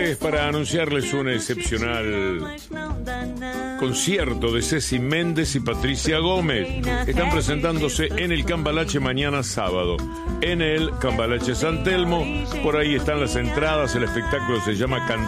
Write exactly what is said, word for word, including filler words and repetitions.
Pues para anunciarles un excepcional concierto de Ceci Méndez y Patricia Gómez. Están presentándose en el Cambalache mañana sábado. En el Cambalache San Telmo. Por ahí están las entradas. El espectáculo se llama Cantar